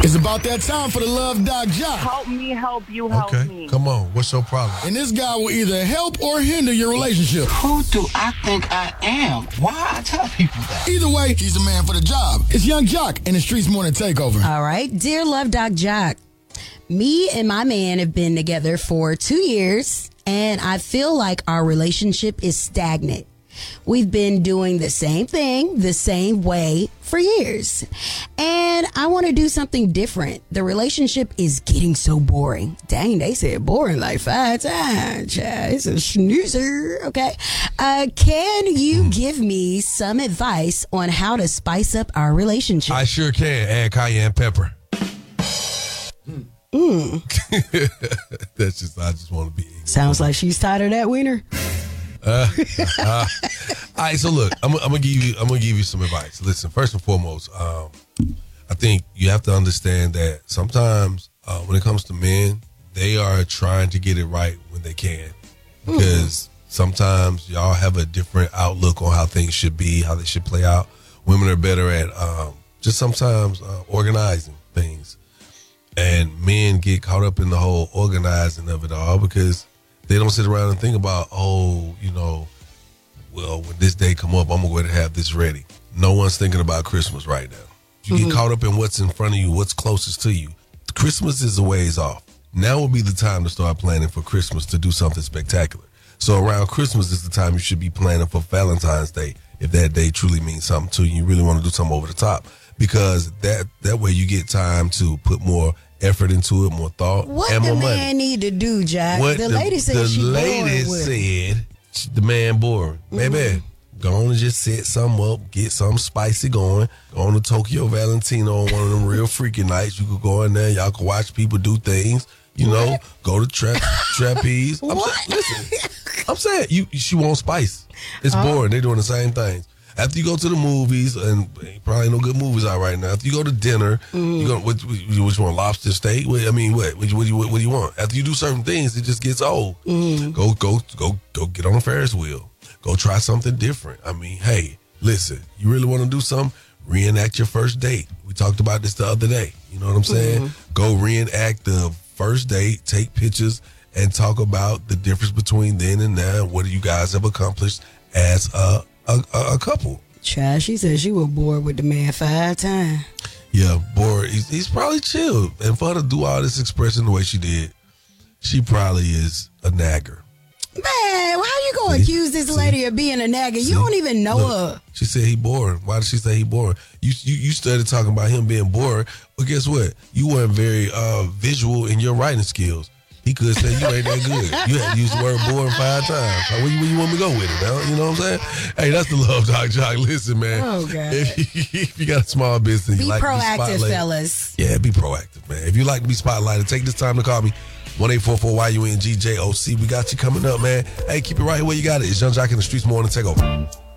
It's about that time for the Love Doc Jock. Help me, help you, help me. Come on. What's your problem? And this guy will either help or hinder your relationship. Who do I think I am? Why I tell people that? Either way, he's the man for the job. It's Young Jock and the Streets Morning Takeover. All right. Dear Love Doc Jock, me and my man have been together for 2 years, and I feel like our relationship is stagnant. We've been doing the same thing, the same way for years. And I want to do something different. The relationship is getting so boring. Dang, they said boring like 5 times. It's a snoozer, okay? Can you give me some advice on how to spice up our relationship? I sure can. Add cayenne pepper. That's just, I just want to be. Sounds like she's tired of that wiener. All right, so look, I'm gonna give you some advice. Listen, first and foremost, I think you have to understand that sometimes when it comes to men, they are trying to get it right when they can, because sometimes y'all have a different outlook on how things should be, how they should play out. Women are better at just sometimes organizing things, and men get caught up in the whole organizing of it all because they don't sit around and think about, well, when this day come up, I'm going to go ahead and have this ready. No one's thinking about Christmas right now. You get caught up in what's in front of you, what's closest to you. Christmas is a ways off. Now would be the time to start planning for Christmas to do something spectacular. So around Christmas is the time you should be planning for Valentine's Day, if that day truly means something to you. You really want to do something over the top, because that way you get time to put more effort into it, more thought, what and more money. What the man need to do, Jack? The lady said she bored with said the man boring. Baby, go on and just set something up, get something spicy going. Go on to Tokyo Valentino on one of them real freaky nights. You could go in there, y'all can watch people do things. Go to trapeze. I'm saying she wants spice. It's boring. They're doing the same things. After you go to the movies, and probably no good movies out right now. After you go to dinner, you go. What you want? Lobster steak? What do you want? After you do certain things, it just gets old. Go get on a Ferris wheel. Go try something different. I mean, hey, listen. You really want to do something? Reenact your first date. We talked about this the other day. You know what I'm saying? Go reenact the first date. Take pictures and talk about the difference between then and now. What you guys have accomplished as a couple. Child, she said she was bored with the man 5 times. Yeah, bored. He's probably chilled. And for her to do all this expression the way she did, she probably is a nagger. Man, how you gonna accuse this lady of being a nagger? You don't even know her. She said he boring. Why did she say he boring? You started talking about him being boring, but guess what? You weren't very visual in your writing skills. He could say you ain't that good. You had to use the word boring 5 times. Where you want me to go with it now? You know what I'm saying? Hey, that's the Love Doc Jock. Listen, man. Oh, God. If you got a small business, be you like proactive, to be spotlighted, fellas. Yeah, be proactive, man. If you like to be spotlighted, take this time to call me. 1-844-YUNGJOC. We got you coming up, man. Hey, keep it right here where you got it. It's Young Jock in the Streets Morning Takeover.